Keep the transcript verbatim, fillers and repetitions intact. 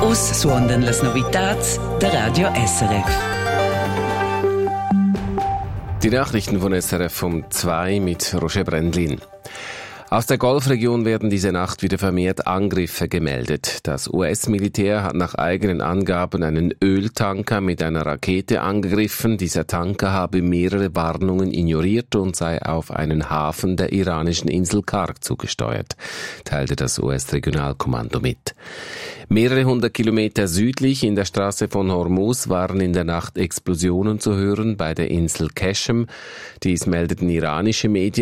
Us suondan las novitats der Radio S R F. Die Nachrichten von S R F um zwei mit Roger Brendlin. Aus der Golfregion werden diese Nacht wieder vermehrt Angriffe gemeldet. Das U S-Militär hat nach eigenen Angaben einen Öltanker mit einer Rakete angegriffen. Dieser Tanker habe mehrere Warnungen ignoriert und sei auf einen Hafen der iranischen Insel Karg zugesteuert, teilte das U S-Regionalkommando mit. Mehrere hundert Kilometer südlich in der Straße von Hormuz waren in der Nacht Explosionen zu hören bei der Insel Keshem. Dies meldeten iranische Medien.